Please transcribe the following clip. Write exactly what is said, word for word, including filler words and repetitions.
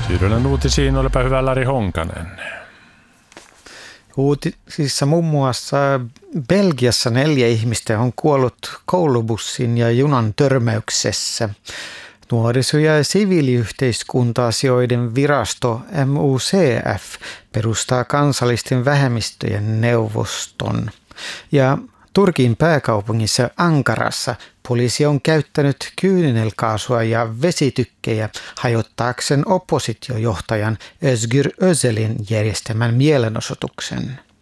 Siirrytään uutisiin, olepa hyvä Lari Honkanen. Uutisissa muun muassa Belgiassa neljä ihmistä on kuollut koulubussin ja junan törmäyksessä. Nuoriso- ja siviiliyhteiskunta-asioiden virasto M U C F perustaa kansallisten vähemmistöjen neuvoston. Ja Turkin pääkaupungissa Ankarassa poliisi on käyttänyt kyynelkaasua ja vesitykkejä hajottaakseen oppositiojohtajan Özgür Özelin järjestämän mielenosoituksen.